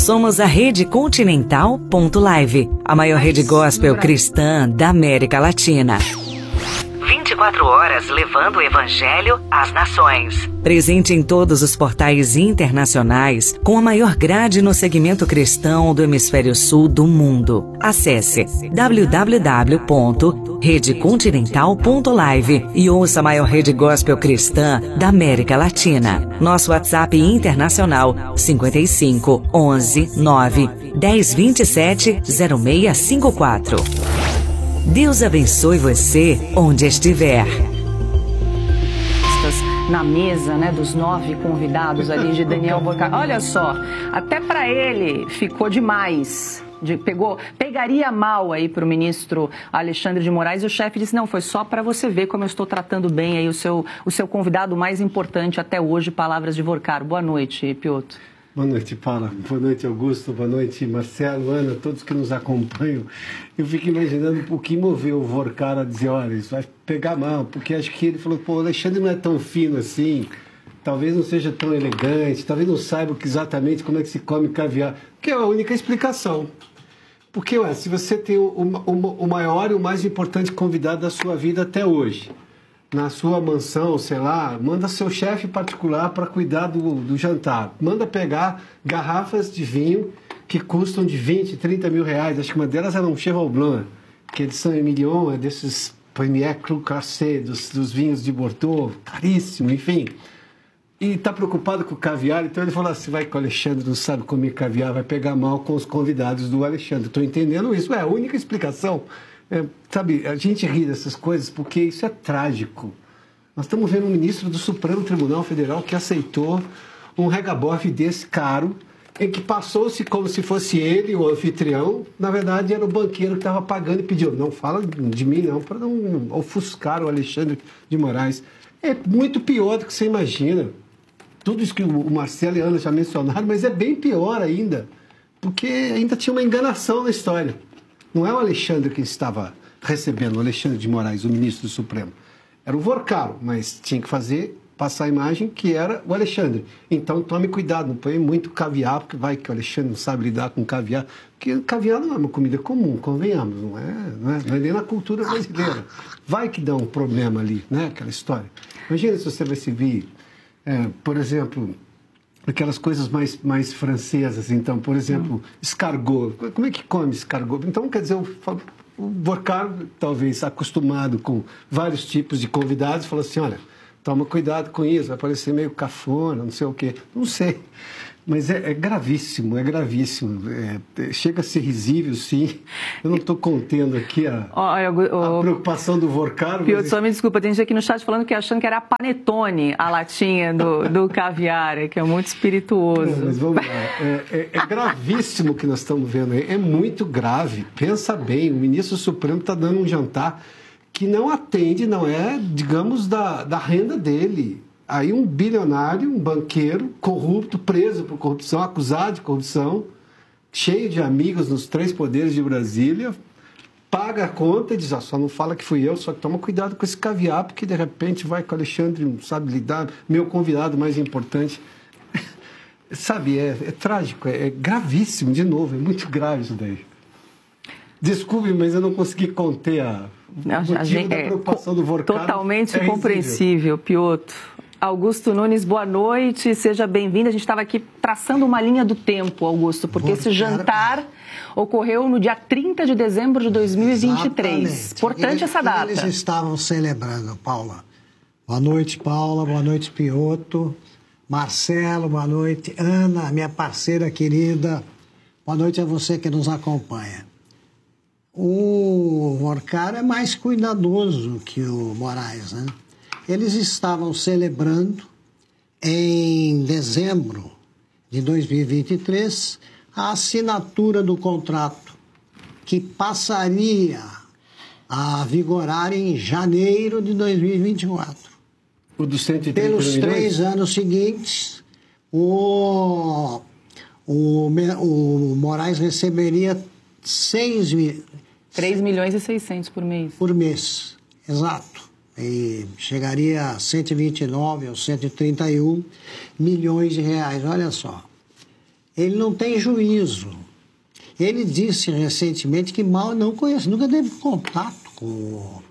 Somos a Rede Continental.live, a maior rede gospel cristã da América Latina. 24 horas levando o Evangelho às nações. Presente em todos os portais internacionais, com a maior grade no segmento cristão do hemisfério sul do mundo. Acesse www.redecontinental.live e ouça a maior rede gospel cristã da América Latina. Nosso WhatsApp internacional 55 11 9 10 27 0654. Deus abençoe você onde estiver. Na mesa, né, dos 9 convidados ali de Daniel Vorcar. Olha só, até para ele ficou demais. Pegaria mal aí para o ministro Alexandre de Moraes, e o chefe disse, não, foi só para você ver como eu estou tratando bem aí o seu convidado mais importante até hoje, palavras de Vorcar. Boa noite, Piotr. Boa noite, Paula. Boa noite, Augusto. Boa noite, Marcelo, Ana, todos que nos acompanham. Eu fico imaginando o que moveu o Vorcar a dizer, olha, isso vai pegar mal, porque acho que ele falou, pô, o Alexandre não é tão fino assim, talvez não seja tão elegante, talvez não saiba exatamente como é que se come caviar, que é a única explicação. Porque, ué, se você tem o maior e o mais importante convidado da sua vida até hoje, na sua mansão, sei lá, manda seu chefe particular para cuidar do jantar. Manda pegar garrafas de vinho que custam de 20, 30 mil reais. Acho que uma delas era um Cheval Blanc, que é de Saint-Emilion, é desses Premier Cru Classé, dos vinhos de Bordeaux, caríssimo, enfim. E está preocupado com o caviar, então ele falou assim, vai que o Alexandre não sabe comer caviar, vai pegar mal com os convidados do Alexandre. Estou entendendo isso, é a única explicação. Sabe, a gente ri dessas coisas porque isso é trágico. Nós estamos vendo um ministro do Supremo Tribunal Federal que aceitou um regabofe desse caro, em que passou-se como se fosse ele o anfitrião, na verdade era o banqueiro que estava pagando e pediu, não fala de mim não, para não ofuscar o Alexandre de Moraes. É muito pior do que você imagina. Tudo isso que o Marcelo e a Ana já mencionaram, mas é bem pior ainda, porque ainda tinha uma enganação na história. Não é o Alexandre que estava recebendo, o Alexandre de Moraes, o ministro do Supremo. Era o Vorcar, mas tinha que passar a imagem que era o Alexandre. Então tome cuidado, não põe muito caviar, porque vai que o Alexandre não sabe lidar com caviar. Porque caviar não é uma comida comum, convenhamos, não é nem na cultura brasileira. Vai que dá um problema ali, né, aquela história. Imagina se você vai servir, por exemplo, aquelas coisas mais francesas, então, por exemplo, escargot. Como é que come escargot? Então, quer dizer, o Vorcar, talvez acostumado com vários tipos de convidados, falou assim, olha, toma cuidado com isso, vai parecer meio cafona, não sei o quê. Não sei, mas é gravíssimo, chega a ser risível, sim. Eu não estou contendo aqui a preocupação do Vorcar. Piotr, só me desculpa, tem gente aqui no chat falando que achando que era a panetone, a latinha do caviar, que é muito espirituoso. Não, mas vamos lá, é gravíssimo o que nós estamos vendo aí, é muito grave. Pensa bem, o ministro Supremo está dando um jantar que não atende, não é, digamos, da renda dele. Aí um bilionário, um banqueiro, corrupto, preso por corrupção, acusado de corrupção, cheio de amigos nos 3 poderes de Brasília, paga a conta e diz, só não fala que fui eu, só que toma cuidado com esse caviar, porque de repente vai que o Alexandre não sabe lidar, meu convidado mais importante. Sabe, é trágico, é gravíssimo, de novo, é muito grave isso daí. Desculpe, mas eu não consegui conter o motivo da preocupação do Vorcar. Totalmente compreensível, Piotr. Augusto Nunes, boa noite, seja bem-vindo. A gente estava aqui traçando uma linha do tempo, Augusto, porque esse jantar ocorreu no dia 30 de dezembro de 2023. Exatamente. Importante essa data. Eles estavam celebrando, Paula. Boa noite, Paula, boa noite, Piotr, Marcelo, boa noite, Ana, minha parceira querida, boa noite a você que nos acompanha. O Vorcar é mais cuidadoso que o Moraes, né? Eles estavam celebrando, em dezembro de 2023, a assinatura do contrato que passaria a vigorar em janeiro de 2024. O dos 130 Pelos milhões? 3 anos seguintes, o Moraes receberia 3 milhões e 600 por mês. Por mês, exato. E chegaria a 129 ou 131 milhões de reais, olha só. ele não tem juízo. Ele disse recentemente que mal não conhece, nunca teve contato com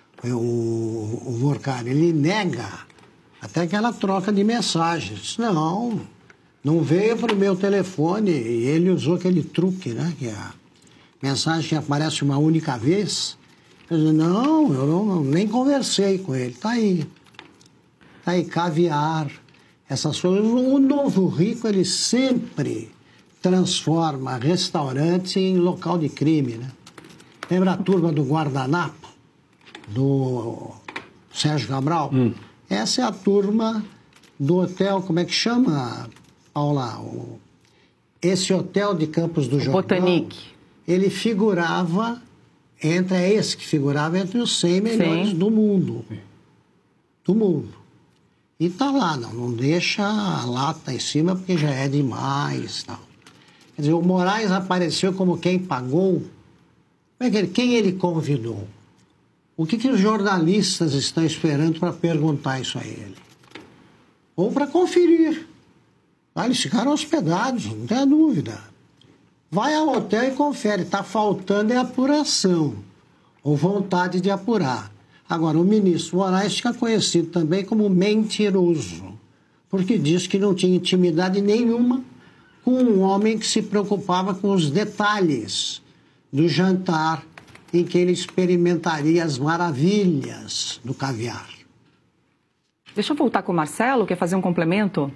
o Vorkari. Ele nega até aquela troca de mensagens. Não veio para o meu telefone, e ele usou aquele truque, né? Que a mensagem que aparece uma única vez. Eu disse, eu nem conversei com ele. Tá aí, caviar, essas coisas. O novo rico, ele sempre transforma restaurante em local de crime, né? Lembra a turma do Guardanapo, do Sérgio Cabral? Essa é a turma do hotel, como é que chama, Paula? Esse hotel de Campos do Jordão. Botanique. Ele figurava entre os 100 melhores do mundo. Do mundo. E tá lá, não deixa a lata em cima porque já é demais, tal. Quer dizer, o Moraes apareceu como quem pagou. Quem ele convidou? O que os jornalistas estão esperando para perguntar isso a ele? Ou para conferir. Eles ficaram hospedados, não tem dúvida. Vai ao hotel e confere. Está faltando é apuração, ou vontade de apurar. Agora, o ministro Moraes fica conhecido também como mentiroso, porque diz que não tinha intimidade nenhuma com um homem que se preocupava com os detalhes do jantar em que ele experimentaria as maravilhas do caviar. Deixa eu voltar com o Marcelo, quer fazer um complemento?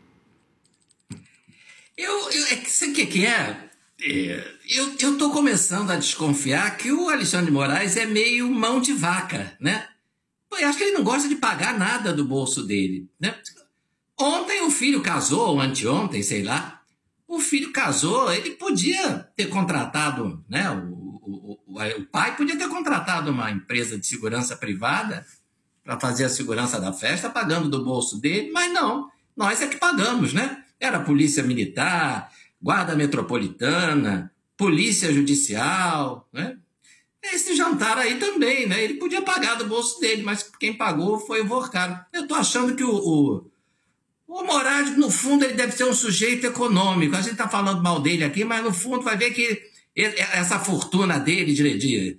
Sabe o que é? Eu estou começando a desconfiar que o Alexandre de Moraes é meio mão de vaca, né? Eu acho que ele não gosta de pagar nada do bolso dele, né? Ontem o filho casou, ou anteontem, sei lá. O filho casou, ele podia ter contratado, né? O pai podia ter contratado uma empresa de segurança privada para fazer a segurança da festa, pagando do bolso dele, mas não, nós é que pagamos, né? Era Polícia Militar, Guarda Metropolitana, Polícia Judicial, né? Esse jantar aí também, né? Ele podia pagar do bolso dele, mas quem pagou foi o Vorkari. Eu tô achando que o Moraes, no fundo, ele deve ser um sujeito econômico. A gente tá falando mal dele aqui, mas no fundo vai ver que essa fortuna dele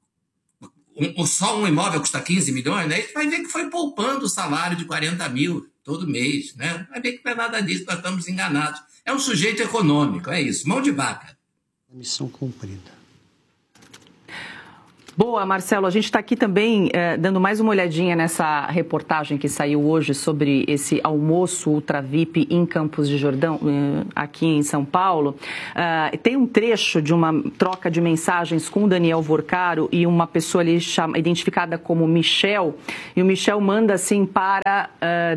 só um imóvel custa 15 milhões, né? Vai ver que foi poupando o salário de 40 mil todo mês, né? Vai ver que não é nada disso, nós estamos enganados. É um sujeito econômico, é isso, mão de vaca. Missão cumprida. Boa, Marcelo, a gente está aqui também dando mais uma olhadinha nessa reportagem que saiu hoje sobre esse almoço Ultra VIP em Campos do Jordão, aqui em São Paulo. Tem um trecho de uma troca de mensagens com o Daniel Vorkari e uma pessoa ali identificada como Michel, e o Michel manda assim para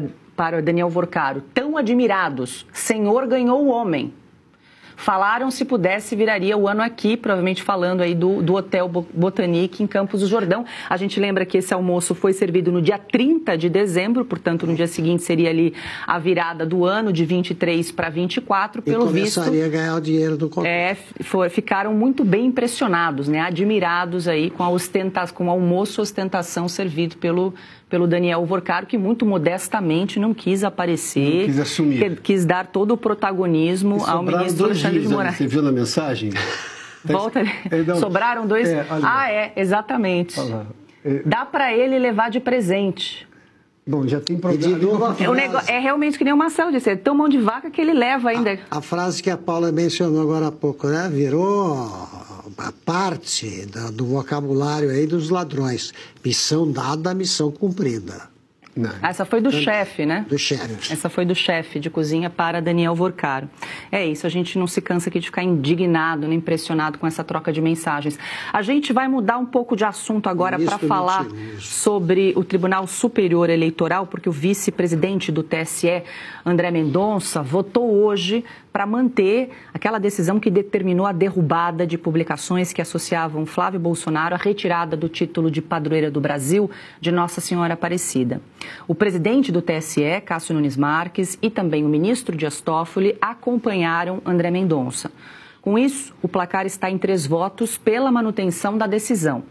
o Daniel Vorkari: tão admirados, Senhor ganhou o homem. Falaram, se pudesse, viraria o ano aqui, provavelmente falando aí do Hotel Botanique em Campos do Jordão. A gente lembra que esse almoço foi servido no dia 30 de dezembro, portanto, no dia seguinte seria ali a virada do ano, de 23 para 24, pelo visto. E começaria a ganhar o dinheiro do concurso. Ficaram muito bem impressionados, né? Admirados aí com o almoço ostentação servido pelo Daniel Vorkari, que muito modestamente não quis aparecer. Não quis assumir. Quis dar todo o protagonismo ao ministro Alexandre de Moraes. Você viu na mensagem? Volta ali. Sobraram dois? Exatamente. Dá para ele levar de presente. Bom, já tem problema. É realmente que nem o Marcelo disse, é tão mão de vaca que ele leva ainda. A frase que a Paula mencionou agora há pouco, né? Virou a parte do vocabulário aí dos ladrões. Missão dada, missão cumprida. Não. Essa foi do chefe, né? Do chefe. Essa foi do chefe de cozinha para Daniel Vorkari. É isso, a gente não se cansa aqui de ficar indignado, nem impressionado com essa troca de mensagens. A gente vai mudar um pouco de assunto agora para falar sobre o Tribunal Superior Eleitoral, porque o vice-presidente do TSE, André Mendonça, votou hoje para manter aquela decisão que determinou a derrubada de publicações que associavam Flávio Bolsonaro à retirada do título de padroeira do Brasil de Nossa Senhora Aparecida. O presidente do TSE, Cássio Nunes Marques, e também o ministro Dias Toffoli acompanharam André Mendonça. Com isso, o placar está em 3 votos pela manutenção da decisão.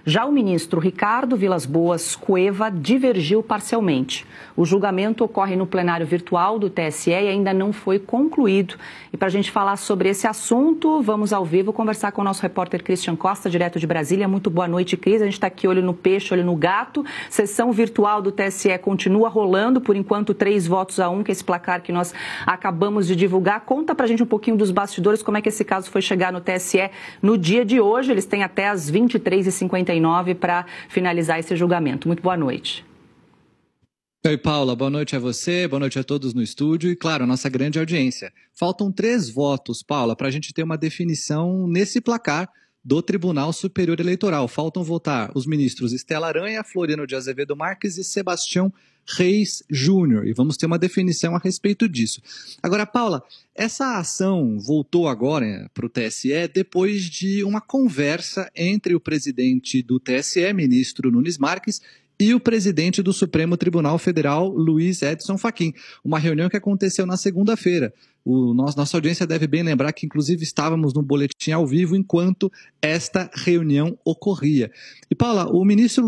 Já o ministro Ricardo Vilas Boas Cueva divergiu parcialmente. O julgamento ocorre no plenário virtual do TSE e ainda não foi concluído. E para a gente falar sobre esse assunto, vamos ao vivo conversar com o nosso repórter Christian Costa, direto de Brasília. Muito boa noite, Cris. A gente está aqui olho no peixe, olho no gato. Sessão virtual do TSE continua rolando, por enquanto 3-1, que é esse placar que nós acabamos de divulgar. Conta para a gente um pouquinho dos bastidores, como é que esse caso foi chegar no TSE no dia de hoje. Eles têm até às 23h59 para finalizar esse julgamento. Muito boa noite. Oi, Paula, boa noite a você, boa noite a todos no estúdio e, claro, a nossa grande audiência. Faltam 3 votos, Paula, para a gente ter uma definição nesse placar do Tribunal Superior Eleitoral. Faltam votar os ministros Estela Aranha, Floriano de Azevedo Marques e Sebastião Reis Júnior. E vamos ter uma definição a respeito disso. Agora, Paula, essa ação voltou agora para o TSE depois de uma conversa entre o presidente do TSE, ministro Nunes Marques, e o presidente do Supremo Tribunal Federal, Luiz Edson Fachin. Uma reunião que aconteceu na segunda-feira. Nossa audiência deve bem lembrar que, inclusive, estávamos no boletim ao vivo enquanto esta reunião ocorria. E, Paula, o ministro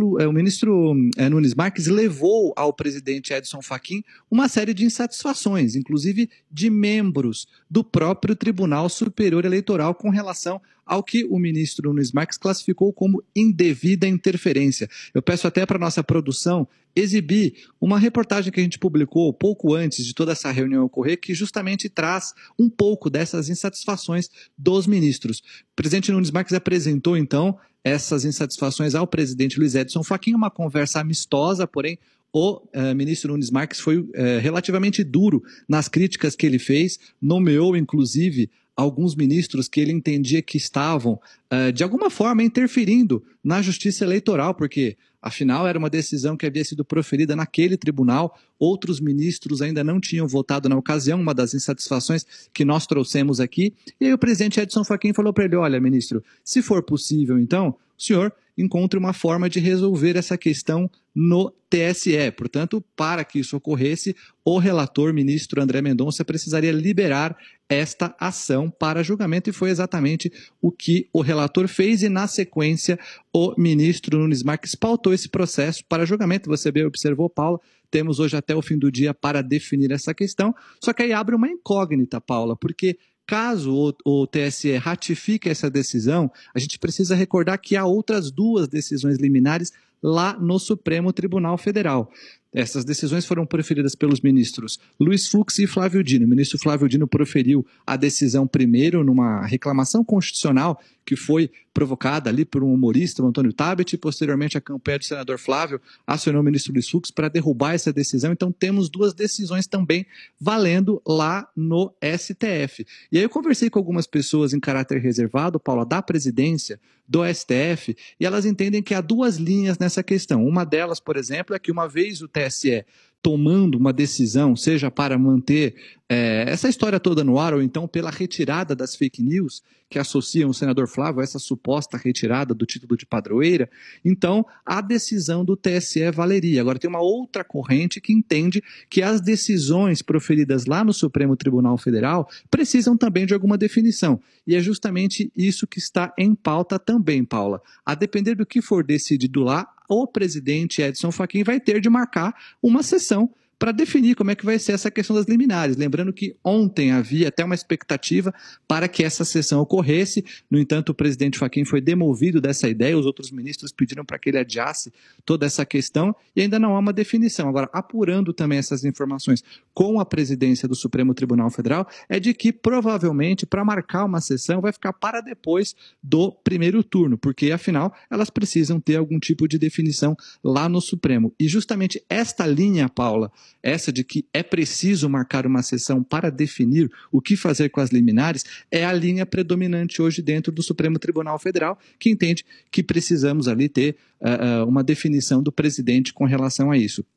Nunes Marques levou ao presidente Edson Fachin uma série de insatisfações, inclusive de membros do próprio Tribunal Superior Eleitoral com relação ao que o ministro Nunes Marques classificou como indevida interferência. Eu peço até para a nossa produção exibir uma reportagem que a gente publicou pouco antes de toda essa reunião ocorrer, que justamente traz um pouco dessas insatisfações dos ministros. O presidente Nunes Marques apresentou, então, essas insatisfações ao presidente Luiz Edson Fachin, uma conversa amistosa, porém o ministro Nunes Marques foi relativamente duro nas críticas que ele fez, nomeou, inclusive, alguns ministros que ele entendia que estavam, de alguma forma, interferindo na justiça eleitoral, porque, afinal, era uma decisão que havia sido proferida naquele tribunal, outros ministros ainda não tinham votado na ocasião, uma das insatisfações que nós trouxemos aqui, e aí o presidente Edson Fachin falou para ele: olha, ministro, se for possível, então, o senhor encontre uma forma de resolver essa questão no TSE. Portanto, para que isso ocorresse, o relator, ministro André Mendonça, precisaria liberar esta ação para julgamento, e foi exatamente o que o relator fez, e na sequência o ministro Nunes Marques pautou esse processo para julgamento. Você bem observou, Paula, temos hoje até o fim do dia para definir essa questão, só que aí abre uma incógnita, Paula, porque caso o TSE ratifique essa decisão, a gente precisa recordar que há outras 2 decisões liminares lá no Supremo Tribunal Federal. Essas decisões foram proferidas pelos ministros Luiz Fux e Flávio Dino. O ministro Flávio Dino proferiu a decisão primeiro numa reclamação constitucional que foi provocada ali por um humorista, o Antônio Tabet, e posteriormente a campanha do senador Flávio acionou o ministro Luiz Fux para derrubar essa decisão. Então temos 2 decisões também valendo lá no STF. E aí eu conversei com algumas pessoas em caráter reservado, Paula, da presidência do STF, e elas entendem que há 2 linhas nessa questão. Uma delas, por exemplo, é que uma vez o TSE tomando uma decisão, seja para manter essa história toda no ar, ou então pela retirada das fake news que associam o senador Flávio a essa suposta retirada do título de padroeira, então a decisão do TSE valeria. Agora tem uma outra corrente que entende que as decisões proferidas lá no Supremo Tribunal Federal precisam também de alguma definição, e é justamente isso que está em pauta também, Paula. A depender do que for decidido lá, o presidente Edson Fachin vai ter de marcar uma sessão para definir como é que vai ser essa questão das liminares. Lembrando que ontem havia até uma expectativa para que essa sessão ocorresse, no entanto o presidente Fachin foi demovido dessa ideia, os outros ministros pediram para que ele adiasse toda essa questão e ainda não há uma definição. Agora, apurando também essas informações com a presidência do Supremo Tribunal Federal, é de que provavelmente para marcar uma sessão vai ficar para depois do primeiro turno, porque afinal elas precisam ter algum tipo de definição lá no Supremo. E justamente esta linha, Paula, essa de que é preciso marcar uma sessão para definir o que fazer com as liminares, é a linha predominante hoje dentro do Supremo Tribunal Federal, que entende que precisamos ali ter uma definição do presidente com relação a isso.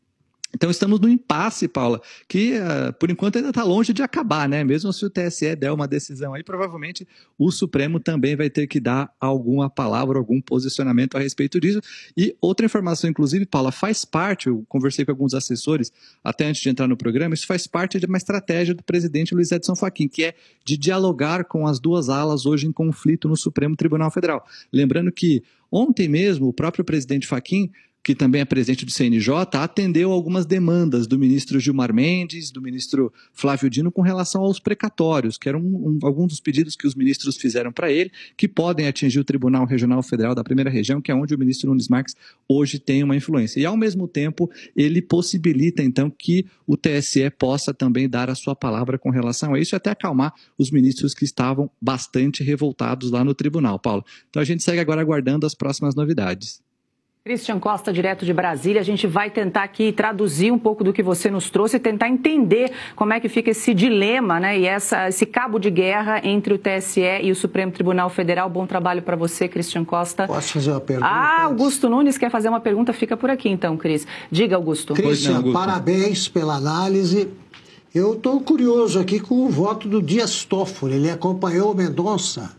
Então estamos no impasse, Paula, que por enquanto ainda está longe de acabar, né? Mesmo se o TSE der uma decisão aí, provavelmente o Supremo também vai ter que dar alguma palavra, algum posicionamento a respeito disso. E outra informação, inclusive, Paula, faz parte, eu conversei com alguns assessores até antes de entrar no programa, isso faz parte de uma estratégia do presidente Luiz Edson Fachin, que é de dialogar com as duas alas hoje em conflito no Supremo Tribunal Federal. Lembrando que ontem mesmo o próprio presidente Fachin, que também é presidente do CNJ, atendeu algumas demandas do ministro Gilmar Mendes, do ministro Flávio Dino, com relação aos precatórios, que eram alguns dos pedidos que os ministros fizeram para ele, que podem atingir o Tribunal Regional Federal da Primeira Região, que é onde o ministro Nunes Marques hoje tem uma influência. E, ao mesmo tempo, ele possibilita, então, que o TSE possa também dar a sua palavra com relação a isso, e até acalmar os ministros que estavam bastante revoltados lá no tribunal, Paulo. Então, a gente segue agora aguardando as próximas novidades. Christian Costa, direto de Brasília, a gente vai tentar aqui traduzir um pouco do que você nos trouxe e tentar entender como é que fica esse dilema, né, e esse cabo de guerra entre o TSE e o Supremo Tribunal Federal. Bom trabalho para você, Christian Costa. Posso fazer uma pergunta? Augusto Nunes quer fazer uma pergunta, fica por aqui então, Cris. Diga, Augusto. Christian, Augusto, parabéns pela análise. Eu estou curioso aqui com o voto do Dias Toffoli. Ele acompanhou o Mendonça?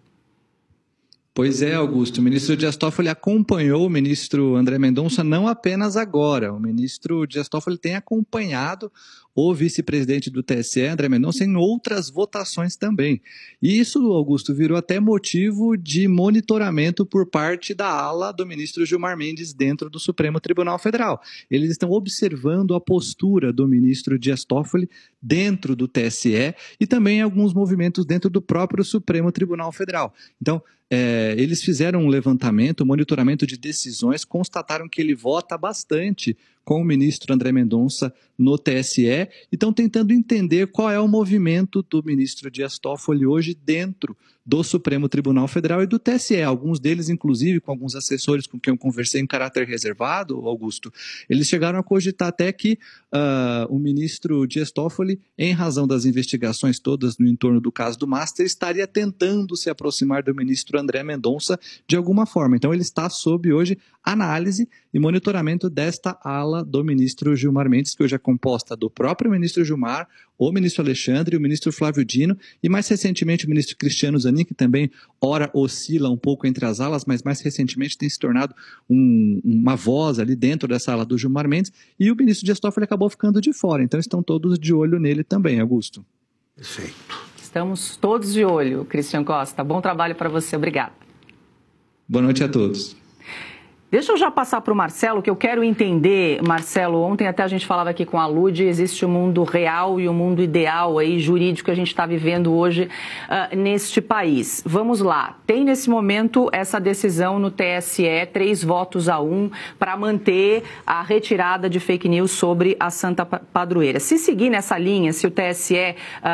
Pois é, Augusto. O ministro Dias Toffoli acompanhou o ministro André Mendonça não apenas agora. O ministro Dias Toffoli tem acompanhado o vice-presidente do TSE, André Mendonça, em outras votações também. E isso, Augusto, virou até motivo de monitoramento por parte da ala do ministro Gilmar Mendes dentro do Supremo Tribunal Federal. Eles estão observando a postura do ministro Dias Toffoli dentro do TSE e também alguns movimentos dentro do próprio Supremo Tribunal Federal. Então, eles fizeram um levantamento, um monitoramento de decisões, constataram que ele vota bastante com o ministro André Mendonça no TSE e estão tentando entender qual é o movimento do ministro Dias Toffoli hoje dentro do Supremo Tribunal Federal e do TSE. Alguns deles, inclusive, com alguns assessores com quem eu conversei em caráter reservado, Augusto, eles chegaram a cogitar até que o ministro Dias Toffoli, em razão das investigações todas no entorno do caso do Master, estaria tentando se aproximar do ministro André Mendonça de alguma forma. Então, ele está sob hoje análise e monitoramento desta ala do ministro Gilmar Mendes, que hoje é composta do próprio ministro Gilmar, o ministro Alexandre, o ministro Flávio Dino e, mais recentemente, o ministro Cristiano Zanin, que também, ora, oscila um pouco entre as alas, mas mais recentemente tem se tornado uma voz ali dentro dessa ala do Gilmar Mendes, e o ministro Dias Toffoli acabou ficando de fora. Então, estão todos de olho nele também, Augusto. Perfeito. Estamos todos de olho, Christian Costa. Bom trabalho para você. Obrigada. Boa noite a todos. Deixa eu já passar para o Marcelo, que eu quero entender, Marcelo, ontem até a gente falava aqui com a Lud, existe o mundo real e o mundo ideal aí, jurídico que a gente está vivendo hoje neste país. Vamos lá, tem nesse momento essa decisão no TSE, 3-1, para manter a retirada de fake news sobre a Santa Padroeira. Se seguir nessa linha, se o TSE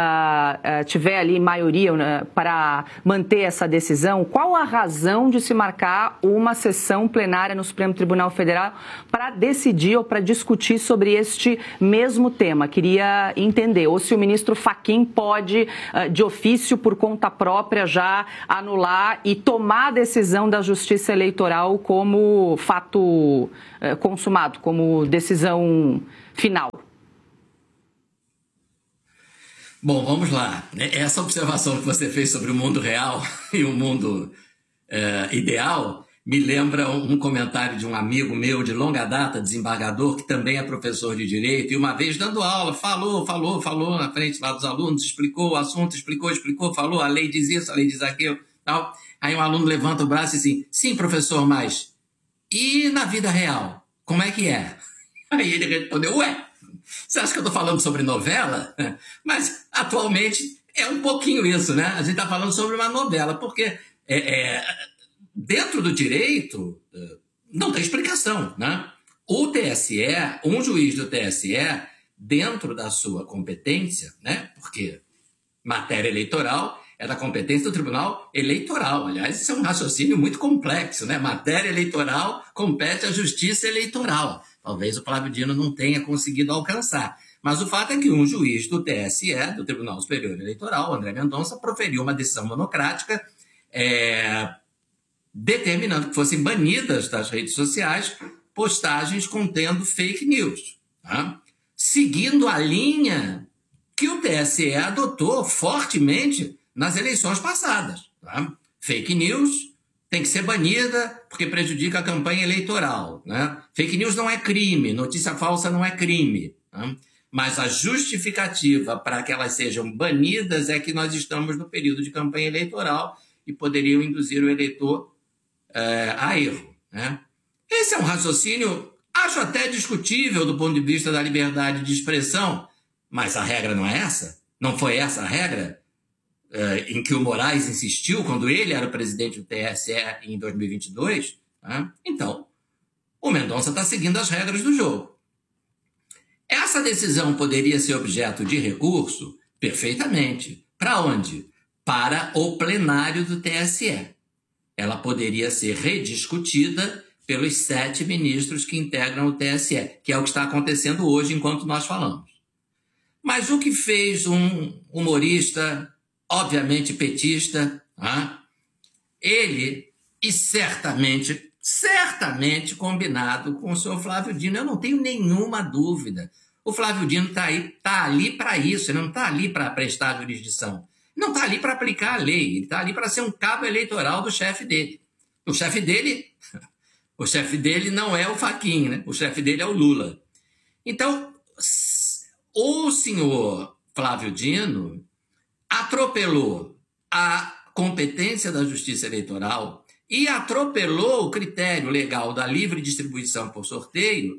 tiver ali maioria para manter essa decisão, qual a razão de se marcar uma sessão plenária no Supremo Tribunal Federal para decidir ou para discutir sobre este mesmo tema? Queria entender, ou se o ministro Fachin pode, de ofício, por conta própria, já anular e tomar a decisão da Justiça Eleitoral como fato consumado, como decisão final. Bom, vamos lá. Essa observação que você fez sobre o mundo real e o mundo ideal me lembra um comentário de um amigo meu de longa data, desembargador, que também é professor de Direito, e uma vez dando aula, falou na frente lá dos alunos, explicou o assunto, explicou, falou, a lei diz isso, a lei diz aquilo, tal. Aí um aluno levanta o braço e assim, sim, professor, mas e na vida real? Como é que é? Aí ele respondeu, ué, você acha que eu estou falando sobre novela? Mas, atualmente, é um pouquinho isso, né? A gente está falando sobre uma novela, porque dentro do direito, não tem explicação, né? O TSE, um juiz do TSE, dentro da sua competência, né? Porque matéria eleitoral é da competência do Tribunal Eleitoral. Aliás, isso é um raciocínio muito complexo, né? Matéria eleitoral compete à Justiça Eleitoral. Talvez o Flávio Dino não tenha conseguido alcançar. Mas o fato é que um juiz do TSE, do Tribunal Superior Eleitoral, André Mendonça, proferiu uma decisão monocrática determinando que fossem banidas das redes sociais postagens contendo fake news. tá? Seguindo a linha que o TSE adotou fortemente nas eleições passadas. Tá? Fake news tem que ser banida porque prejudica a campanha eleitoral. Né? Fake news não é crime, notícia falsa não é crime. Tá? Mas a justificativa para que elas sejam banidas é que nós estamos no período de campanha eleitoral e poderiam induzir o eleitor a erro. Né? Esse é um raciocínio, acho até discutível do ponto de vista da liberdade de expressão, mas a regra não é essa? Não foi essa a regra em que o Moraes insistiu quando ele era o presidente do TSE em 2022? Né? Então, o Mendonça está seguindo as regras do jogo. Essa decisão poderia ser objeto de recurso? Perfeitamente. Para onde? Para o plenário do TSE. Ela poderia ser rediscutida pelos 7 ministros que integram o TSE, que é o que está acontecendo hoje enquanto nós falamos. Mas o que fez um humorista, obviamente petista, ele, e certamente combinado com o senhor Flávio Dino, eu não tenho nenhuma dúvida. O Flávio Dino está ali para isso, ele não está ali para prestar jurisdição. Não está ali para aplicar a lei, ele está ali para ser um cabo eleitoral do chefe dele. O chefe dele não é o Fachin, né? O chefe dele é o Lula. Então, o senhor Flávio Dino atropelou a competência da Justiça Eleitoral e atropelou o critério legal da livre distribuição por sorteio.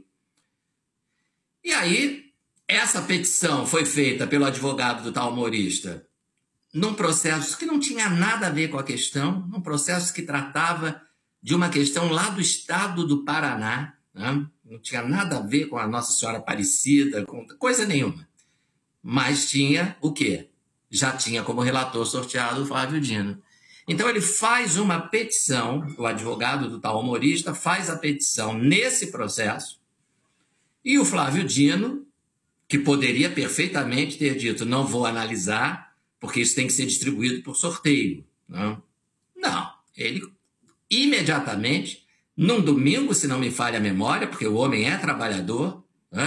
E aí, essa petição foi feita pelo advogado do tal humorista num processo que não tinha nada a ver com a questão, num processo que tratava de uma questão lá do estado do Paraná, né? Não tinha nada a ver com a Nossa Senhora Aparecida, com coisa nenhuma. Mas tinha o quê? Já tinha como relator sorteado o Flávio Dino. Então ele faz uma petição, o advogado do tal humorista faz a petição nesse processo, e o Flávio Dino, que poderia perfeitamente ter dito, não vou analisar, porque isso tem que ser distribuído por sorteio. Não, ele imediatamente, num domingo, se não me falha a memória, porque o homem é trabalhador,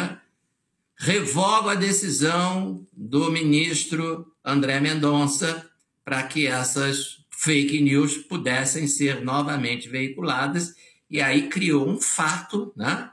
revoga a decisão do ministro André Mendonça para que essas fake news pudessem ser novamente veiculadas, e aí criou um fato, né,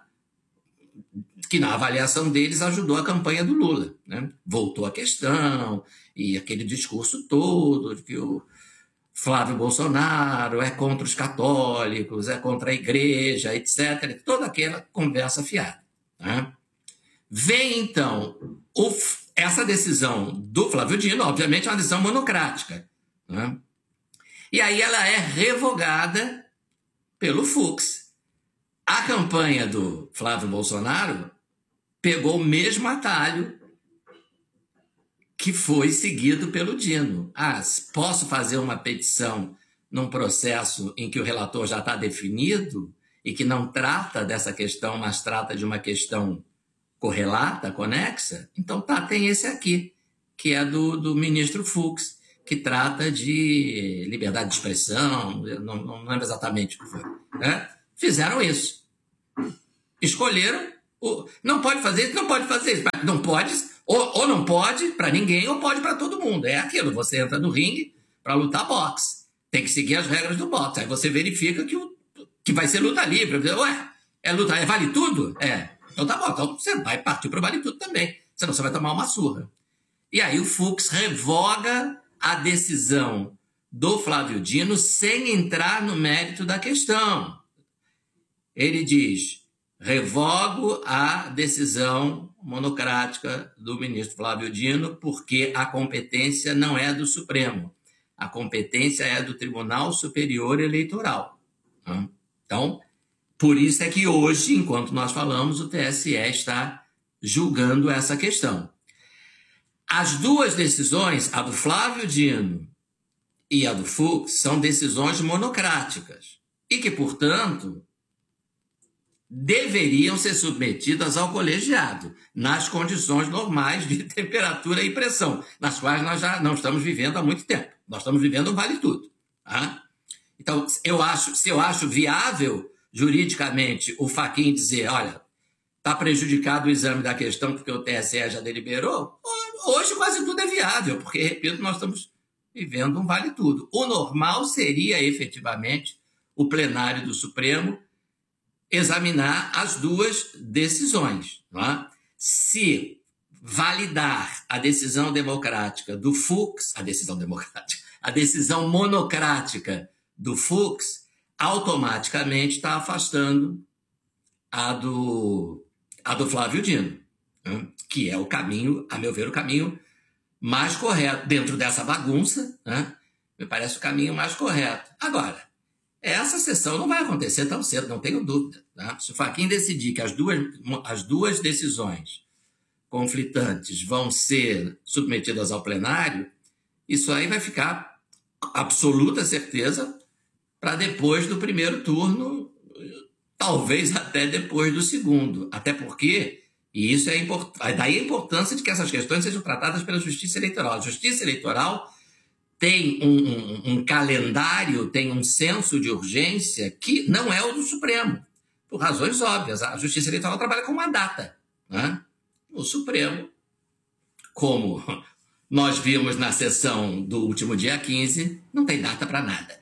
que na avaliação deles ajudou a campanha do Lula. Né? Voltou a questão, e aquele discurso todo de que o Flávio Bolsonaro é contra os católicos, é contra a igreja, etc. Toda aquela conversa fiada. Né? Vem, então, essa decisão do Flávio Dino, obviamente é uma decisão monocrática. Né? E aí ela é revogada pelo Fux. A campanha do Flávio Bolsonaro pegou o mesmo atalho que foi seguido pelo Dino. Posso fazer uma petição num processo em que o relator já está definido e que não trata dessa questão, mas trata de uma questão correlata, conexa? Então tem esse aqui, que é do ministro Fux, que trata de liberdade de expressão, não lembro exatamente o que foi. Né? Fizeram isso. Escolheram, não pode fazer isso, não pode fazer isso. Não pode, ou não pode para ninguém, ou pode para todo mundo. É aquilo, você entra no ringue para lutar boxe. Tem que seguir as regras do boxe. Aí você verifica que vai ser luta livre. Ué, vale tudo? Então tá bom, então você vai partir para o vale tudo também. Senão você vai tomar uma surra. E aí o Fux revoga a decisão do Flávio Dino sem entrar no mérito da questão. Ele diz, revogo a decisão monocrática do ministro Flávio Dino porque a competência não é do Supremo. A competência é do Tribunal Superior Eleitoral. Então, por isso é que hoje, enquanto nós falamos, o TSE está julgando essa questão. As duas decisões, a do Flávio Dino e a do Fux, são decisões monocráticas e que, portanto, deveriam ser submetidas ao colegiado, nas condições normais de temperatura e pressão, nas quais nós já não estamos vivendo há muito tempo. Nós estamos vivendo um vale-tudo. Então, se eu acho viável, juridicamente, o Fachin dizer, olha, está prejudicado o exame da questão porque o TSE já deliberou, hoje quase tudo é viável, porque, repito, nós estamos vivendo um vale tudo. O normal seria, efetivamente, o plenário do Supremo examinar as duas decisões. Não é? Se validar a decisão democrática do Fux, a decisão monocrática do Fux, automaticamente está afastando a do Flávio Dino, né? Que é o caminho, a meu ver, o caminho mais correto. Dentro dessa bagunça, né? Me parece o caminho mais correto. Agora, essa sessão não vai acontecer tão cedo, não tenho dúvida. Né? Se o Fachin decidir que as duas decisões conflitantes vão ser submetidas ao plenário, isso aí vai ficar absoluta certeza para depois do primeiro turno, talvez até depois do segundo. Até porque, e isso é importante, daí a importância de que essas questões sejam tratadas pela Justiça Eleitoral. A Justiça Eleitoral tem um calendário, tem um senso de urgência que não é o do Supremo, por razões óbvias. A Justiça Eleitoral trabalha com uma data, né? O Supremo, como nós vimos na sessão do último dia 15, não tem data para nada.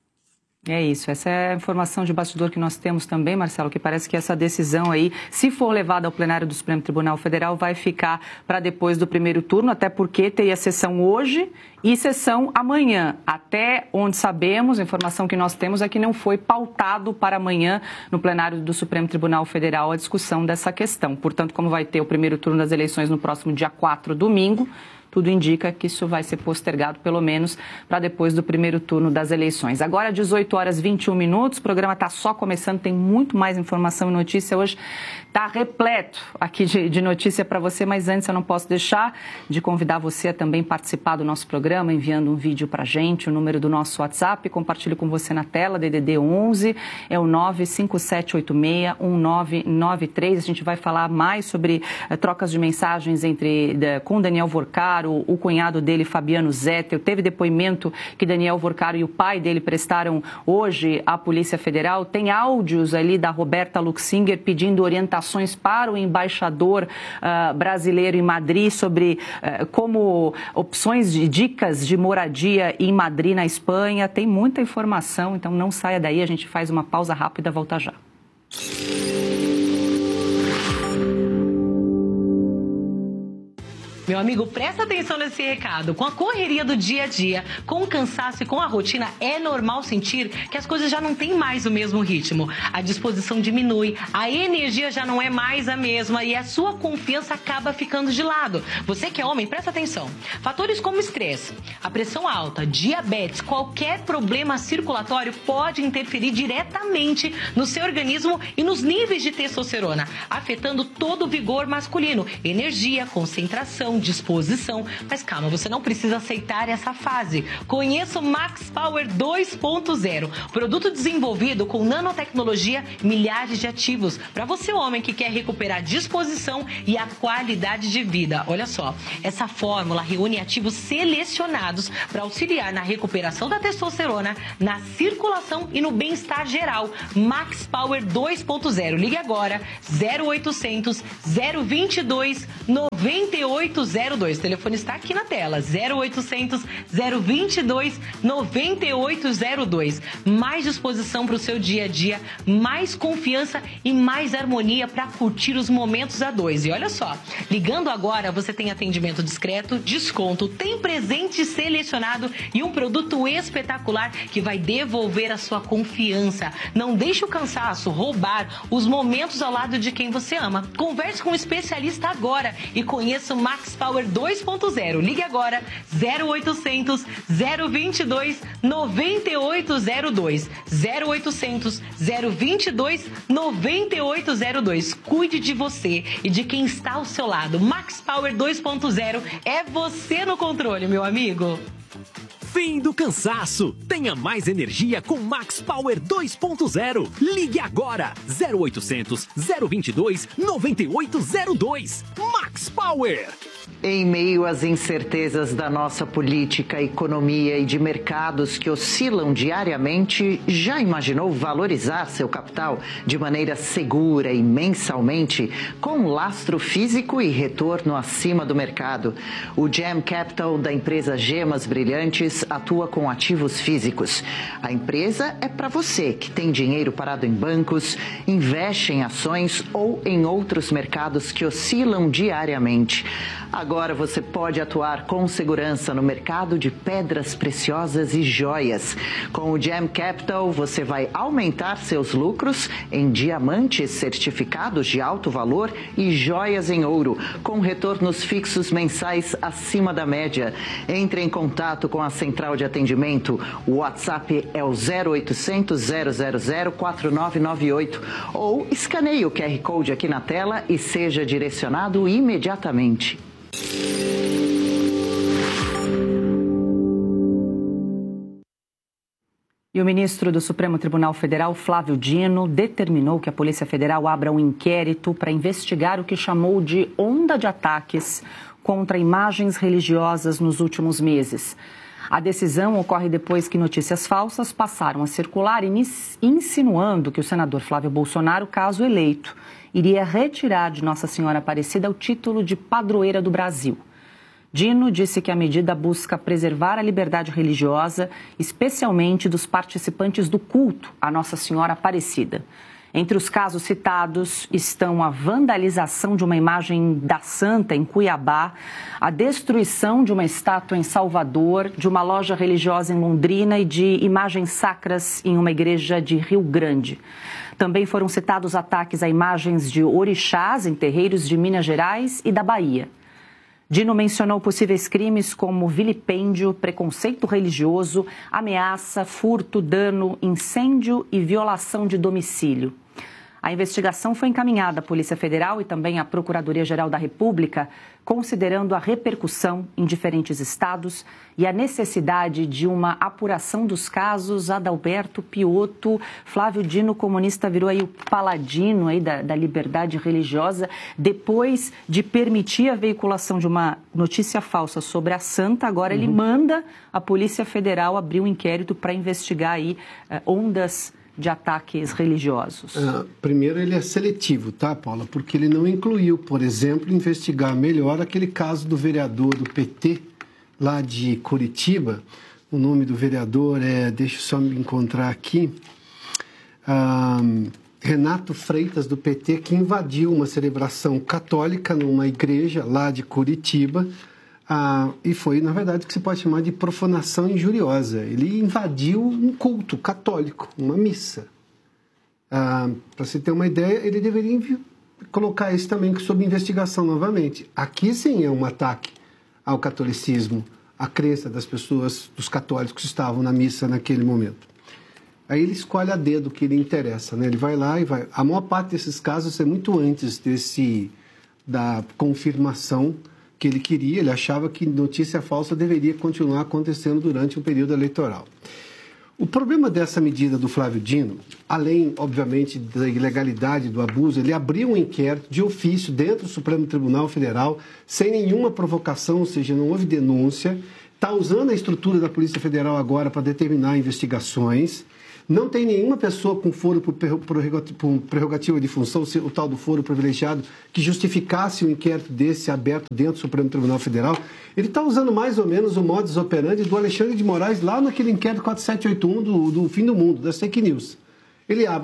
É isso, essa é a informação de bastidor que nós temos também, Marcelo, que parece que essa decisão aí, se for levada ao plenário do Supremo Tribunal Federal, vai ficar para depois do primeiro turno, até porque teria sessão hoje e sessão amanhã. Até onde sabemos, a informação que nós temos é que não foi pautado para amanhã no plenário do Supremo Tribunal Federal a discussão dessa questão. Portanto, como vai ter o primeiro turno das eleições no próximo dia 4, domingo, tudo indica que isso vai ser postergado, pelo menos, para depois do primeiro turno das eleições. Agora, 18h21, o programa está só começando, tem muito mais informação e notícia. Hoje está repleto aqui de notícia para você, mas antes eu não posso deixar de convidar você a também participar do nosso programa, enviando um vídeo para a gente, o número do nosso WhatsApp, compartilho com você na tela, DDD 11, é o 957861993. A gente vai falar mais sobre trocas de mensagens com Daniel Vorcaro, o cunhado dele, Fabiano Zettel. Teve depoimento que Daniel Vorcaro e o pai dele prestaram hoje à Polícia Federal. Tem áudios ali da Roberta Luxinger pedindo orientações para o embaixador brasileiro em Madrid sobre como opções de dicas de moradia em Madrid, na Espanha. Tem muita informação, então não saia daí. A gente faz uma pausa rápida, volta já. Meu amigo, presta atenção nesse recado. Com a correria do dia a dia, com o cansaço e com a rotina, é normal sentir que as coisas já não têm mais o mesmo ritmo. A disposição diminui, a energia já não é mais a mesma e a sua confiança acaba ficando de lado. Você que é homem, presta atenção. Fatores como estresse, a pressão alta, diabetes, qualquer problema circulatório pode interferir diretamente no seu organismo e nos níveis de testosterona, afetando todo o vigor masculino, energia, concentração, disposição. Mas calma, você não precisa aceitar essa fase. Conheça o Max Power 2.0, produto desenvolvido com nanotecnologia, milhares de ativos, para você homem que quer recuperar a disposição e a qualidade de vida. Olha só, essa fórmula reúne ativos selecionados para auxiliar na recuperação da testosterona, na circulação e no bem-estar geral. Max Power 2.0. Ligue agora, 0800 022 9802. O telefone está aqui na tela, 0800 022 9802. Mais disposição para o seu dia a dia, mais confiança e mais harmonia para curtir os momentos a dois. E olha só, ligando agora você tem atendimento discreto, desconto, tem presente selecionado e um produto espetacular que vai devolver a sua confiança. Não deixe o cansaço roubar os momentos ao lado de quem você ama. Converse com um especialista agora e conheça o Max Power 2.0. Ligue agora, 0800 022 9802. 0800 022 9802. Cuide de você e de quem está ao seu lado. Max Power 2.0 é você no controle, meu amigo. Fim do cansaço. Tenha mais energia com Max Power 2.0. Ligue agora. 0800 022 9802. Max Power. Em meio às incertezas da nossa política, economia e de mercados que oscilam diariamente, já imaginou valorizar seu capital de maneira segura e mensalmente, com lastro físico e retorno acima do mercado? O Gem Capital da empresa Gemas Brilhantes atua com ativos físicos. A empresa é para você que tem dinheiro parado em bancos, investe em ações ou em outros mercados que oscilam diariamente. Agora você pode atuar com segurança no mercado de pedras preciosas e joias. Com o Gem Capital, você vai aumentar seus lucros em diamantes certificados de alto valor e joias em ouro, com retornos fixos mensais acima da média. Entre em contato com a central de atendimento. O WhatsApp é o 0800 000 4998 ou escaneie o QR Code aqui na tela e seja direcionado imediatamente. E o ministro do Supremo Tribunal Federal, Flávio Dino, determinou que a Polícia Federal abra um inquérito para investigar o que chamou de onda de ataques contra imagens religiosas nos últimos meses. A decisão ocorre depois que notícias falsas passaram a circular insinuando que o senador Flávio Bolsonaro, caso eleito, iria retirar de Nossa Senhora Aparecida o título de padroeira do Brasil. Dino disse que a medida busca preservar a liberdade religiosa, especialmente dos participantes do culto à Nossa Senhora Aparecida. Entre os casos citados estão a vandalização de uma imagem da Santa em Cuiabá, a destruição de uma estátua em Salvador, de uma loja religiosa em Londrina e de imagens sacras em uma igreja de Rio Grande. Também foram citados ataques a imagens de orixás em terreiros de Minas Gerais e da Bahia. Dino mencionou possíveis crimes como vilipêndio, preconceito religioso, ameaça, furto, dano, incêndio e violação de domicílio. A investigação foi encaminhada à Polícia Federal e também à Procuradoria-Geral da República, considerando a repercussão em diferentes estados e a necessidade de uma apuração dos casos. Adalberto Piotto, Flávio Dino, comunista, virou aí o paladino aí da liberdade religiosa, depois de permitir a veiculação de uma notícia falsa sobre a santa. Agora ele manda a Polícia Federal abrir um inquérito para investigar aí ondas de ataques religiosos. Primeiro, ele é seletivo, tá, Paula? Porque ele não incluiu, por exemplo, investigar melhor aquele caso do vereador do PT, lá de Curitiba. O nome do vereador deixa eu só me encontrar aqui, Renato Freitas, do PT, que invadiu uma celebração católica numa igreja lá de Curitiba, e foi, na verdade, o que se pode chamar de profanação injuriosa. Ele invadiu um culto católico, uma missa. Para você ter uma ideia, ele deveria colocar isso também sob investigação novamente. Aqui, sim, é um ataque ao catolicismo, à crença das pessoas, dos católicos que estavam na missa naquele momento. Aí ele escolhe a dedo o que lhe interessa, né? Ele vai lá e vai... A maior parte desses casos é muito antes da confirmação que ele queria. Ele achava que notícia falsa deveria continuar acontecendo durante um período eleitoral. O problema dessa medida do Flávio Dino, além, obviamente, da ilegalidade, do abuso, ele abriu um inquérito de ofício dentro do Supremo Tribunal Federal, sem nenhuma provocação, ou seja, não houve denúncia, está usando a estrutura da Polícia Federal agora para determinar investigações. Não tem nenhuma pessoa com foro por prerrogativa de função, o tal do foro privilegiado, que justificasse um inquérito desse aberto dentro do Supremo Tribunal Federal. Ele está usando mais ou menos o modus operandi do Alexandre de Moraes lá naquele inquérito 4781 do fim do mundo, das fake news. Ele abre